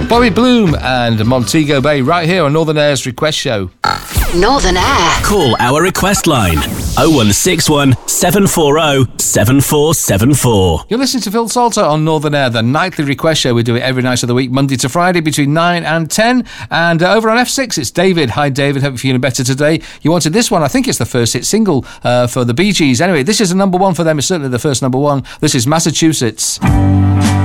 Bobby Bloom and Montego Bay right here on Northern Air's Request Show. Northern Air. Call our request line 0161 740 7474. You're listening to Phil Salter on Northern Air, the nightly request show. We do it every night of the week, Monday to Friday, between 9 and 10. And over on F6, it's David. Hi, David. Hope you're feeling better today. You wanted this one. I think it's the first hit single for the Bee Gees. Anyway, this is a number one for them. It's certainly the first number one. This is Massachusetts.